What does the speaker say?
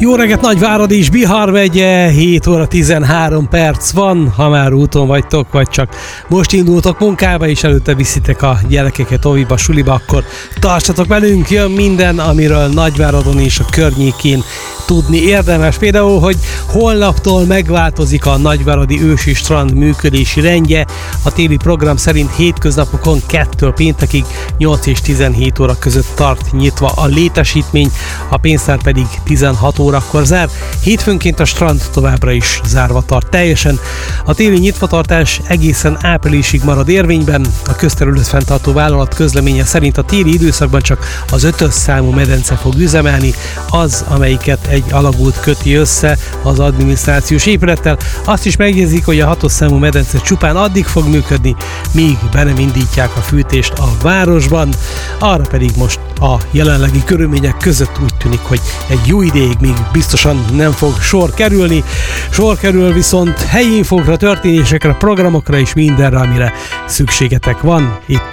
Jó reggelt, Nagyvárad és Bihar megye, 7 óra 13 perc van, ha már úton vagytok, vagy csak most indultok munkába, és előtte viszitek a gyerekeket óviba, suliba, akkor tartsatok velünk, jön minden, amiről Nagyváradon és a környékén tudni érdemes. Például, hogy holnaptól megváltozik a nagyváradi ősi strand működési rendje. A téli program szerint hétköznapokon 2 péntekig 8 és 17 óra között tart nyitva a létesítmény, a pénztár pedig 16 órakor zár. Hétfőnként a strand továbbra is zárva tart teljesen. A téli nyitvatartás egészen áprilisig marad érvényben. A közterület fenntartó vállalat közleménye szerint a téli időszakban csak az 5-ös számú medence fog üzemelni, az, amelyiket egy alagút köti össze az adminisztrációs épülettel. Azt is megjegyzik, hogy a 6-os számú medence csupán addig fog működni, míg be nem indítják a fűtést a városban. Arra pedig most a jelenlegi körülmények között úgy tűnik, hogy egy jó ideig még biztosan nem fog sor kerülni. Sor kerül viszont helyi infókra, történésekre, programokra és mindenre, amire szükségetek van itt